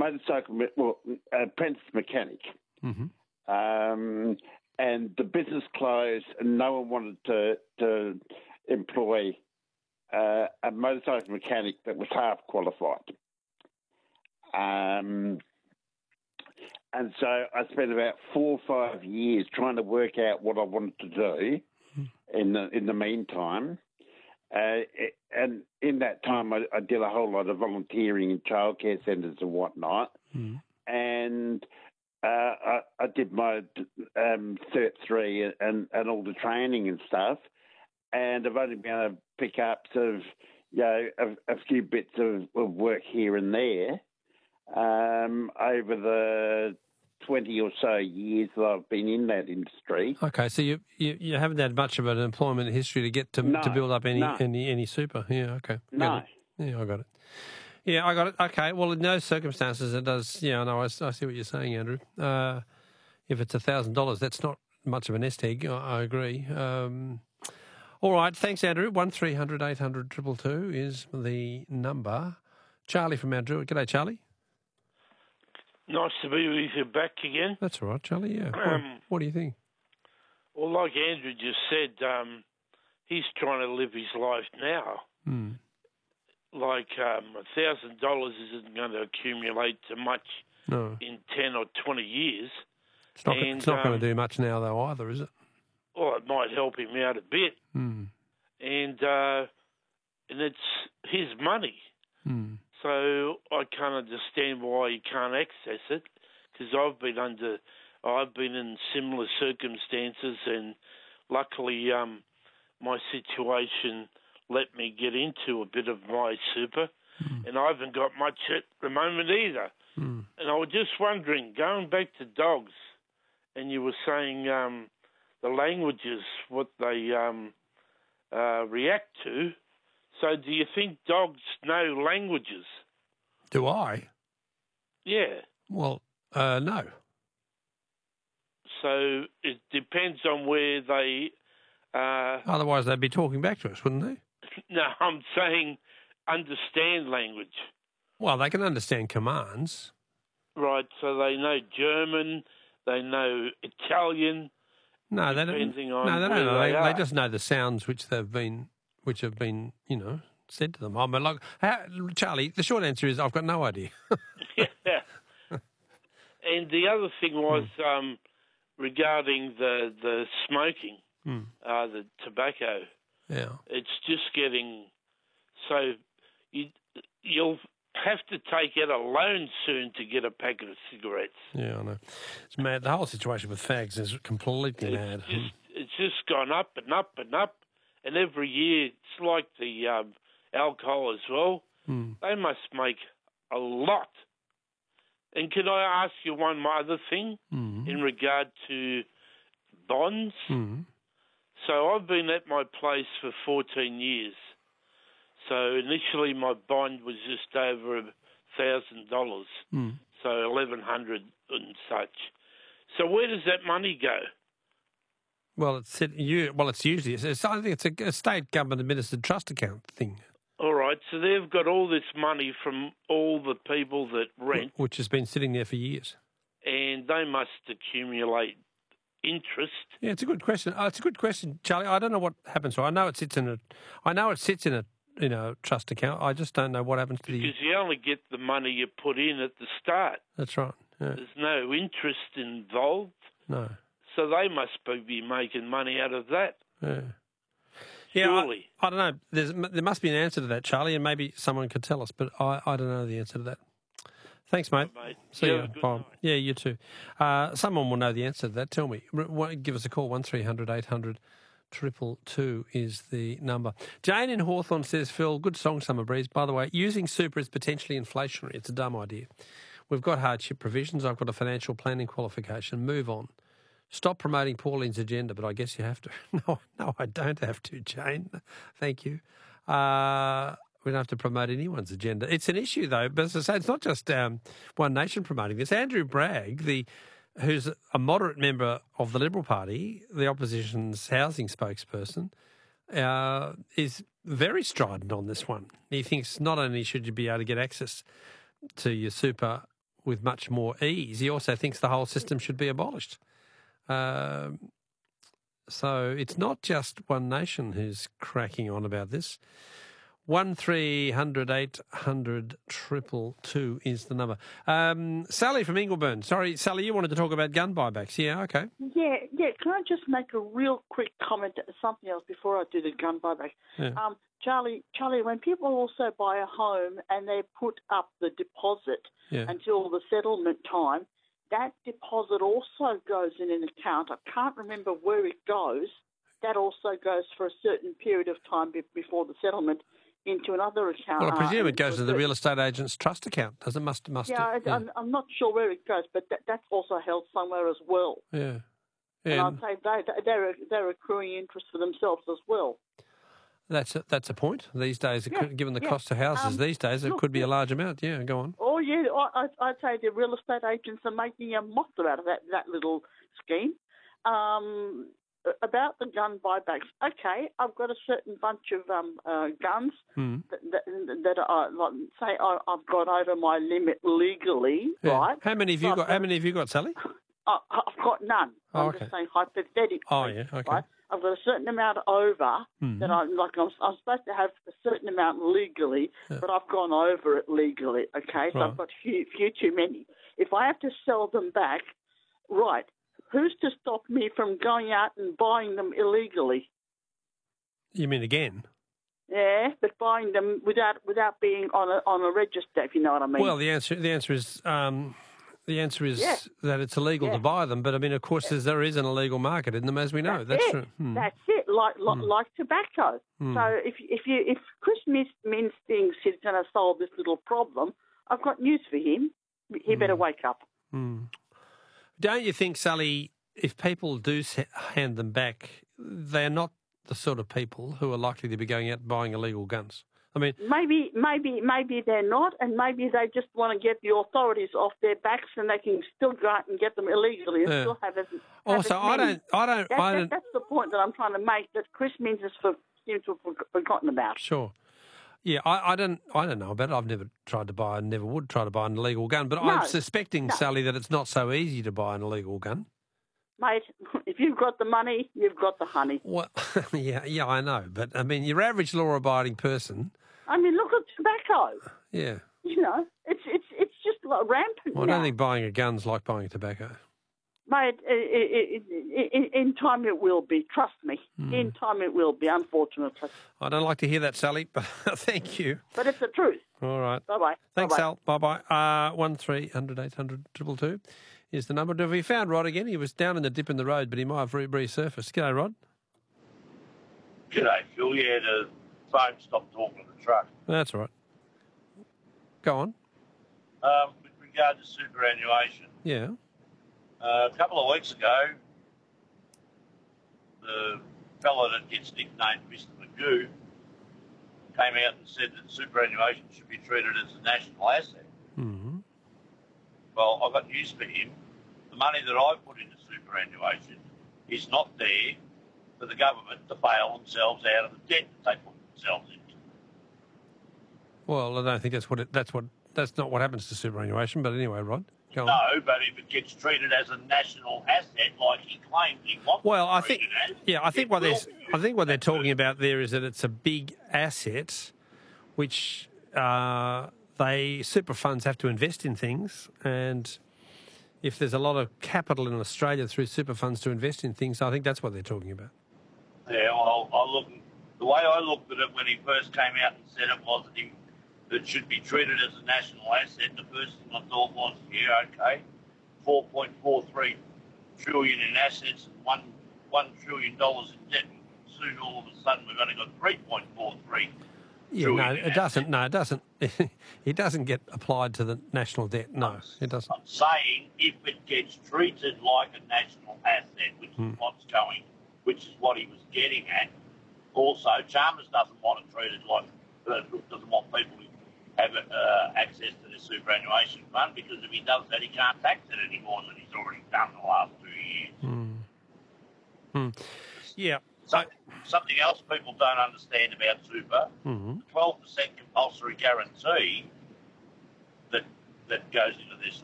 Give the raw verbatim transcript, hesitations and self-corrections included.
motorcycle, me- well, apprentice mechanic. Mm-hmm. Um, and the business closed, and no one wanted to to employ uh, a motorcycle mechanic that was half qualified. Um, and so I spent about four or five years trying to work out what I wanted to do. Mm-hmm. in the in the meantime. Uh, and in that time, I, I did a whole lot of volunteering in childcare centres and whatnot. Mm. And uh, I, I did my um, Cert three and, and all the training and stuff. And I've only been able to pick up sort of, you know, a, a few bits of, of work here and there um, over the twenty or so years that I've been in that industry. Okay, so you you, you haven't had much of an employment history to get to no, to build up any, no. any any super. Yeah, okay. No. Yeah, I got it. Yeah, I got it. Okay, well, in those circumstances, it does. Yeah, no, I, I see what you're saying, Andrew. Uh, if it's a thousand dollars, that's not much of a nest egg. I, I agree. Um, all right, thanks, Andrew. One three hundred eight hundred triple two is the number. Charlie from Mount Druitt. G'day, Charlie. Nice to be with you back again. That's all right, Charlie, yeah. What, Um, what do you think? Well, like Andrew just said, um, he's trying to live his life now. Mm. Like um, one thousand dollars isn't going to accumulate to much no. in ten or twenty years. It's not, and, it's not um, going to do much now, though, either, is it? Well, it might help him out a bit. Mm. And, uh, and it's his money. Mm. So I can't understand why you can't access it, because I've been under, I've been in similar circumstances, and luckily um, my situation let me get into a bit of my super, mm. and I haven't got much at the moment either. Mm. And I was just wondering, going back to dogs, and you were saying um, the languages, what they um, uh, react to. So do you think dogs know languages? Do I? Yeah. Well, uh, no. So it depends on where they... Uh, Otherwise they'd be talking back to us, wouldn't they? No, I'm saying understand language. Well, they can understand commands. Right, so they know German, they know Italian. No, they don't. No, they don't know. They, they, they just know the sounds which they've been... which have been, you know, said to them. I mean, like, how, Charlie, the short answer is I've got no idea. Yeah. And the other thing was mm. um, regarding the the smoking, mm. uh, the tobacco. Yeah. It's just getting so you you'll have to take out a loan soon to get a packet of cigarettes. Yeah, I know. It's mad. The whole situation with fags is completely it's mad. Just, it's just gone up and up and up. And every year, it's like the um, alcohol as well. Mm. They must make a lot. And can I ask you one other thing mm. in regard to bonds? Mm. So I've been at my place for fourteen years. So initially my bond was just over one thousand dollars, mm. so eleven hundred dollars and such. So where does that money go? Well, it's you. Well, it's usually. It's, I think it's a, a state government administered trust account thing. All right, so they've got all this money from all the people that rent, which has been sitting there for years, and they must accumulate interest. Yeah, it's a good question. Oh, it's a good question, Charlie. I don't know what happens. So I know it sits in a. I know it sits in a you know trust account. I just don't know what happens to because the. Because you only get the money you put in at the start. That's right. Yeah. There's no interest involved. No. So they must be making money out of that. Yeah. Surely. Yeah, I, I don't know. There's, there must be an answer to that, Charlie, and maybe someone could tell us, but I, I don't know the answer to that. Thanks, mate. Right, mate. See you. Bye. Yeah, you too. Uh, someone will know the answer to that. Tell me. Give us a call. one three hundred eight hundred triple two is the number. Jane in Hawthorne says, Phil, good song, Summer Breeze. By the way, using super is potentially inflationary. It's a dumb idea. We've got hardship provisions. I've got a financial planning qualification. Move on. Stop promoting Pauline's agenda, but I guess you have to. No, no, I don't have to, Jane. Thank you. Uh, we don't have to promote anyone's agenda. It's an issue, though. But as I say, it's not just um, One Nation promoting this. Andrew Bragg, the who's a moderate member of the Liberal Party, the opposition's housing spokesperson, uh, is very strident on this one. He thinks not only should you be able to get access to your super with much more ease. He also thinks the whole system should be abolished. Um, so it's not just One Nation who's cracking on about this. One three hundred eight hundred triple two is the number. Um, Sally from Ingleburn. Sorry, Sally, you wanted to talk about gun buybacks. Yeah, okay. Yeah, yeah. Can I just make a real quick comment to something else before I do the gun buyback? Yeah. Um, Charlie, Charlie, when people also buy a home and they put up the deposit Yeah. until the settlement time, that deposit also goes in an account. I can't remember where it goes. That also goes for a certain period of time be- before the settlement into another account. Well, I presume uh, it goes to the real estate agent's trust account. Does it? Must must. Yeah, it? yeah. I'm, I'm not sure where it goes, but that, that's also held somewhere as well. Yeah. And Yeah. I'd say they, they're, they're accruing interest for themselves as well. That's a, that's a point. These days, it Yeah, could, given the yeah. cost of houses, Um, these days it look, could be a yeah. large amount. Yeah, go on. Oh, yeah, I, I- I'd say the real estate agents are making a monster out of that, that little scheme. Um, about the gun buybacks, okay, I've got a certain bunch of um, uh, guns Hmm. that, that, that are, like, say I, I've got over my limit legally, Yeah. right? How many have you So got? I've How got- many have you got, Sally? I, I've got none. Oh, I'm okay. just saying hypothetically. Oh, yeah, okay. Right? I've got a certain amount over Mhm. that I'm like I'm, I'm supposed to have a certain amount legally, Yeah. but I've gone over it legally. Okay, so Right. I've got few, few too many. If I have to sell them back, right? Who's to stop me from going out and buying them illegally? You mean again? Yeah, but buying them without without being on a on a register, if you know what I mean. Well, the answer the answer is um, the answer is Yeah. that it's illegal Yeah. to buy them. But I mean, of course, there's, there is an illegal market in them, as we know. That's That's it. true. Hmm. That's it. Like like, like tobacco. Hmm. So if if you if Chris Minns Minns thinks he's going to solve this little problem, I've got news for him. He better wake up. Hmm. Don't you think, Sally, if people do se- hand them back, they're not the sort of people who are likely to be going out and buying illegal guns? I mean, Maybe maybe maybe they're not, and maybe they just want to get the authorities off their backs, and they can still go out and get them illegally and Yeah. still have as have also, as I many. don't, I don't, That, I that, don't. that's the point that I'm trying to make. That Chris Minns has for, seems to have forgotten about. Sure. Yeah, I, I don't I don't know about it. I've never tried to buy and never would try to buy an illegal gun. But I'm No, suspecting, no. Sally, that it's not so easy to buy an illegal gun. Mate, if you've got the money, you've got the honey. Well, yeah, yeah, I know. But, I mean, your average law-abiding person, I mean, look at tobacco. yeah. You know, it's it's it's just like rampant Well, I now. don't think buying a gun's like buying tobacco. Mate, i i i in, in time it will be. Trust me. Hmm. In time it will be, unfortunately. I don't like to hear that, Sally, but thank you. But it's the truth. All right. Bye-bye. Thanks, Bye-bye. Sal. Bye-bye. Uh, one three hundred eight hundred triple two is the number. Have we found Rod again? He was down in the dip in the road, but he might have re- resurfaced. G'day, Rod. G'day, Phil. Yeah, the phone stopped talking to the truck. That's all right. Go on. Um, with regard to superannuation, Yeah. uh, a couple of weeks ago, the fellow that gets nicknamed Mister Magoo came out and said that superannuation should be treated as a national asset. Mm-hmm. Well, I've got news for him. The money that I put into superannuation is not there for the government to bail themselves out of the debt that they put themselves into. Well, I don't think that's what it, that's what that's not what happens to superannuation. But anyway, Rod, go on. No, but if it gets treated as a national asset like he claims he wants Well, to I treat think, it as, yeah, I think it what will they're, be. I think what they're talking about there is that it's a big asset, which uh, they super funds have to invest in things, and if there's a lot of capital in Australia through super funds to invest in things, I think that's what they're talking about. Yeah, well, I look, the way I looked at it when he first came out and said it was that he, it should be treated as a national asset, the first thing I thought was, yeah, okay, four point four three trillion in assets and one one trillion dollars in debt. Soon, all of a sudden, we've only got three point four three. Yeah, no, it doesn't. No, it doesn't. It doesn't get applied to the national debt. No, it doesn't. I'm saying if it gets treated like a national asset, which Hmm. is what's going, which is what he was getting at. Also, Chalmers doesn't want it treated like, uh, doesn't want people to have uh, access to the superannuation fund, because if he does that, he can't tax it any more than he's already done the last two years. Hmm. Hmm. Yeah. So, something else people don't understand about super, Mhm. twelve percent compulsory guarantee that that goes into their